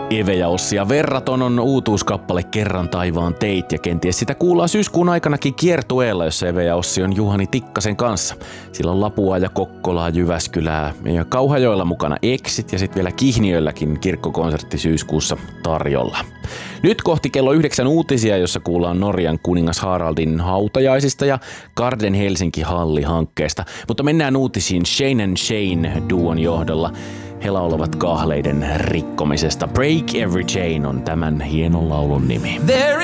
Eve ja Ossia verraton on uutuuskappale Kerran taivaan teit ja kenties sitä kuullaan syyskuun aikanakin kiertueella, jossa Eve ja Ossi on Juhani Tikkasen kanssa. Sillä on Lapua ja Kokkolaa, Jyväskylää ja Kauhajoella mukana Exit ja sitten vielä Kihniölläkin kirkkokonsertti syyskuussa tarjolla. Nyt kohti kello 9 uutisia, jossa kuullaan Norjan kuningas Haraldin hautajaisista ja Garden Helsinki Halli-hankkeesta. Mutta mennään uutisiin Shane and Shane duon johdolla. He laulavat kahleiden rikkomisesta. Break Every Chain on tämän hienon laulun nimi.